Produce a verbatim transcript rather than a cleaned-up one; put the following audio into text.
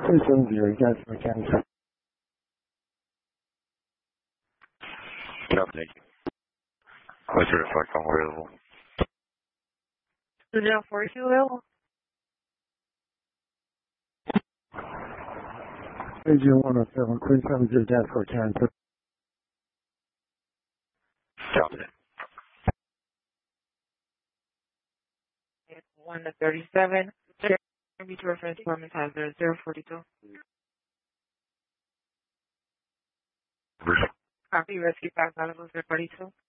three seven zero, Jasper County. Yep, thank you. What's your reflect on available? Is it forty-two available? three zero one oh seven, three seven zero, Jasper County. Copy. one to thirty-seven. Beach reference department time zero zero forty-two. Copy rescue back out of zero forty-two.